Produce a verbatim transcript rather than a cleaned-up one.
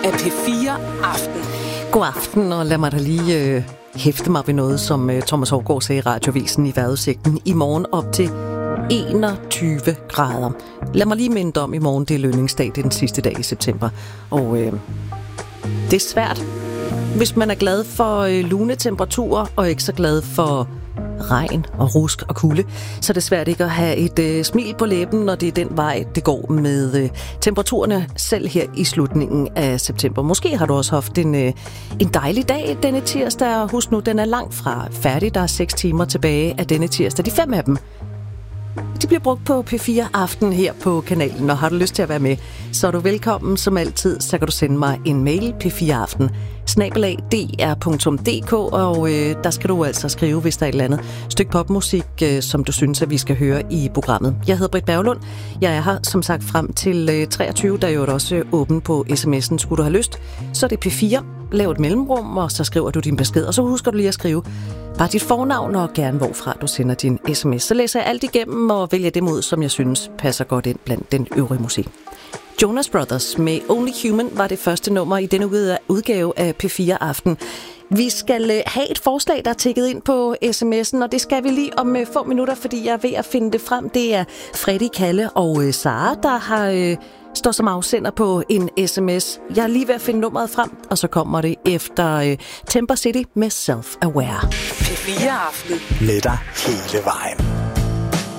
af P fire Aften. God aften, og lad mig da lige øh, hæfte mig ved noget, som øh, Thomas Haugaard sagde i Radioavisen i vejrudsigten. I morgen op til enogtyve grader. Lad mig lige minde om, i morgen det er lønningsdag, det er den sidste dag i september. Og øh, det er svært, hvis man er glad for øh, lune temperaturer, og ikke så glad for regn og rusk og kulde, så er det svært ikke at have et øh, smil på læben, når det er den vej, det går med øh, temperaturerne selv her i slutningen af september. Måske har du også haft en, øh, en dejlig dag denne tirsdag, og husk nu, den er langt fra færdig. Der er seks timer tilbage af denne tirsdag. De fem af dem, de bliver brugt på P fire Aften her på kanalen, og har du lyst til at være med, så er du velkommen som altid. Så kan du sende mig en mail, p fire aften snabel-a d r punktum d k, og øh, der skal du altså skrive, hvis der er et eller andet stykke popmusik, øh, som du synes, at vi skal høre i programmet. Jeg hedder Britt Berglund. Jeg er her som sagt frem til øh, treogtyve, der er jo også åben på sms'en. Skulle du have lyst, så er det P fire. Lav et mellemrum, og så skriver du din besked, og så husker du lige at skrive bare dit fornavn og gerne hvorfra du sender din sms. Så læser jeg alt igennem og vælger dem ud, som jeg synes passer godt ind blandt den øvrige musik. Jonas Brothers med Only Human var det første nummer i denne udgave af P fire Aften. Vi skal have et forslag, der er tækket ind på sms'en, og det skal vi lige om få minutter, fordi jeg er ved at finde det frem. Det er Freddy, Kalle og Sara, der har øh, står som afsender på en sms. Jeg er lige ved at finde nummeret frem, og så kommer det efter øh, Temper City med Self-Aware. P fire Aften. Med dig hele vejen.